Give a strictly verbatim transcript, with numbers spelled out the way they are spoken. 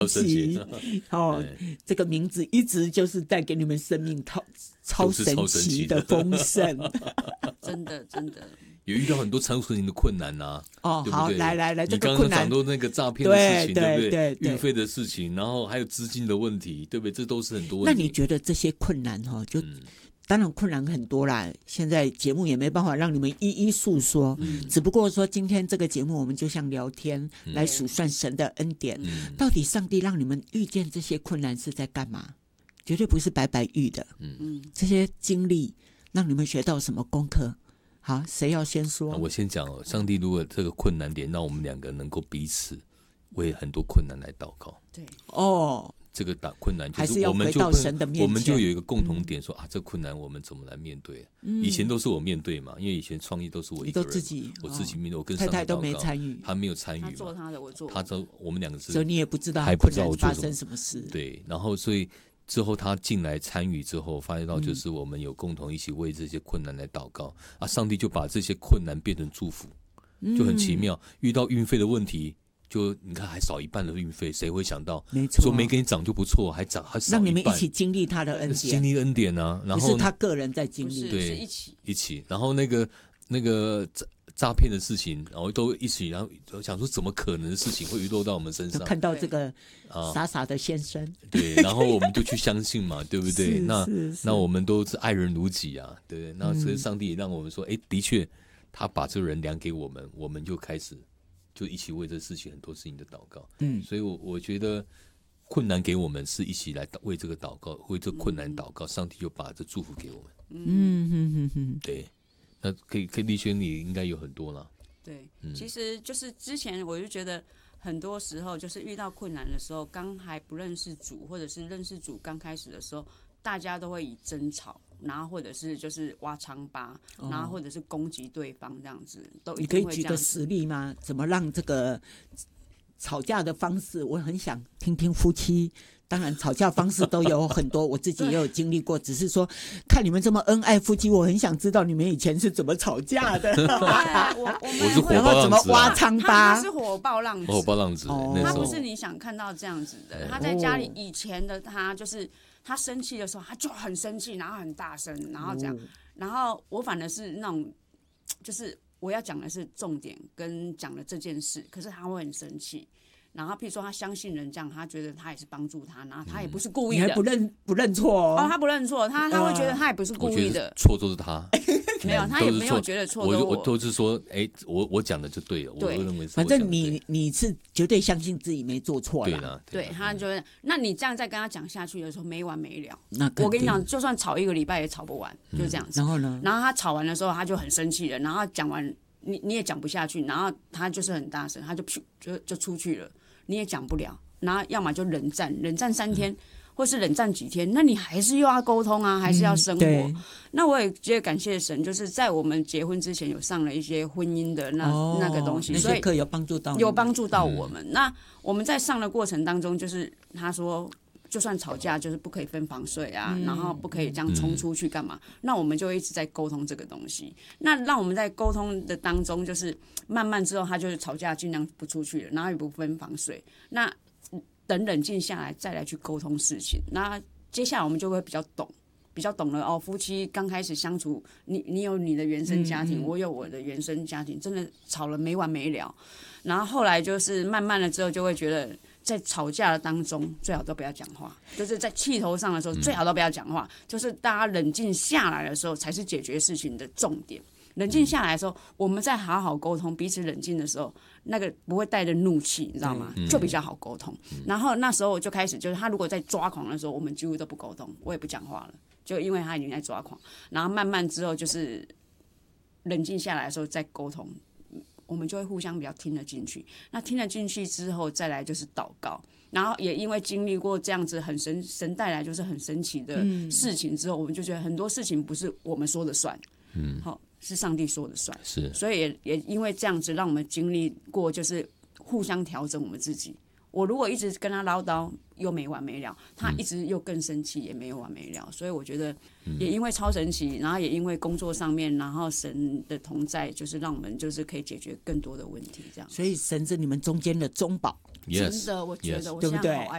奇哦，这个名字一直就是带给你们生命超超神奇的丰盛， 真的真的。 有遇到很多超神奇的困难啊， 哦， 对不对？ 好，来来来， 你刚刚讲到那个诈骗的事情，对不对？运费的事情，然后还有资金的问题，对不对？这都是很多问题。 那你觉得这些困难哈，就、嗯、当然困难很多啦。现在节目也没办法让你们一一诉说，嗯、只不过说今天这个节目我们就像聊天、嗯、来数算神的恩典、嗯。到底上帝让你们遇见这些困难是在干嘛？绝对不是白白遇的。嗯，这些经历让你们学到什么功课？好，谁要先说？ 我先讲哦。上帝如果这个困难点让我们两个能够彼此为很多困难来祷告， 对哦， 这个打困难就是我们就我们就有一个共同点说、嗯、啊，这困难我们怎么来面对、嗯？以前都是我面对嘛，因为以前创意都是我一个人， 都自己， 我自己面对，我跟上帝祷告， 太太都没参与， 他没有参与， 他做他的，我做， 他做，我们两个是， 所以你也不知道还不知道我发生什么事， 对，然后所以。之后他进来参与之后，发现到就是我们有共同一起为这些困难来祷告、嗯、啊，上帝就把这些困难变成祝福，就很奇妙。嗯、遇到运费的问题，就你看还少一半的运费，谁会想到？ 没错， 说没给你涨就不错，还涨还少一半， 让你们一起经历他的恩典， 经历恩典啊。然后不是他个人在经历， 对， 是一起一起。然后那个那个。诈骗的事情，然后都一起，然后想说怎么可能的事情会遗落到我们身上？ 看到这个傻傻的先生， 啊、对，然后我们就去相信嘛，对不对？那那我们都是爱人如己啊，对不对？那所以上帝也让我们说，哎、嗯，的确，他把这个人量给我们，我们就开始就一起为这事情很多事情的祷告。嗯，所以我我觉得困难给我们是一起来为这个祷告，为这困难祷告，上帝就把这祝福给我们。 嗯哼哼哼， 对。那可以，可以，丽轩，你应该有很多了。 对、嗯，其实就是之前我就觉得，很多时候就是遇到困难的时候，刚还不认识主，或者是认识主刚开始的时候，大家都会以争吵，然后或者是就是挖疮疤，哦、然后或者是攻击对方这样子，都一定会这样子。 你可以举个实例吗？怎么让这个吵架的方式？我很想听听夫妻。当然，吵架方式都有很多，我自己也有经历过。只是说，看你们这么恩爱夫妻，我很想知道你们以前是怎么吵架的。 我我我是火然后怎么挖疮疤？ 他是火爆浪子， 火爆浪子、哦， 他不是你想看到这样子的。他在家里以前的他，就是他生气的时候，他就很生气，然后很大声，然后这样。然后我反而是那种，就是我要讲的是重点跟讲的这件事，可是他会很生气。然后，譬如说，他相信人这样，他觉得他也是帮助他，然后他也不是故意的， 你还不认不认错哦？ 哦，他不认错，他他会觉得他也不是故意的， 错都是他， 没有，他也没有觉得错。 我我都是说，哎，我我讲的就对了，我认为是。 反正你你是绝对相信自己没做错啦，对啦， 对他就会，那你这样再跟他讲下去的时候，没完没了。 那我跟你讲，就算吵一个礼拜也吵不完，就这样子。 然后呢？ 然后他吵完的时候，他就很生气了，然后讲完你你也讲不下去，然后他就是很大声，他就就就出去了。你也讲不了，然后要么就冷战，冷战三天，嗯、或是冷战几天，那你还是又要沟通啊，还是要生活。嗯、那我也觉得感谢神，就是在我们结婚之前有上了一些婚姻的那、哦、那个东西， 所以课有帮助到有帮助到我们、嗯。那我们在上的过程当中，就是他说。就算吵架，就是不可以分房睡啊、嗯，然后不可以这样冲出去干嘛、嗯？那我们就一直在沟通这个东西。那让我们在沟通的当中，就是慢慢之后，他就是吵架尽量不出去了，然后也不分房睡。那等冷静下来，再来去沟通事情。那接下来我们就会比较懂，比较懂了哦。夫妻刚开始相处，你你有你的原生家庭、嗯嗯，我有我的原生家庭，真的吵了没完没了。然后后来就是慢慢的之后，就会觉得。在吵架的当中，最好都不要讲话。就是在气头上的时候，最好都不要讲话。就是大家冷静下来的时候，才是解决事情的重点。冷静下来的时候，我们再好好沟通，彼此冷静的时候，那个不会带着怒气，你知道吗？就比较好沟通。然后那时候我就开始，就是他如果在抓狂的时候，我们几乎都不沟通，我也不讲话了，就因为他已经在抓狂。然后慢慢之后，就是冷静下来的时候再沟通。我们就会互相比较听得进去，那听得进去之后，再来就是祷告，然后也因为经历过这样子很神神带来就是很神奇的事情之后，嗯、我们就觉得很多事情不是我们说的算，嗯，好、哦、是上帝说的算， 是， 所以也也因为这样子，让我们经历过就是互相调整我们自己。我如果一直跟他唠叨，又没完没了；他一直又更生气，也没有完没了。所以我觉得，也因为超神奇，然后也因为工作上面，然后神的同在，就是让我们就是可以解决更多的问题，这样。 所以神是你们中间的中保， yes, 真的，我觉得我对不对？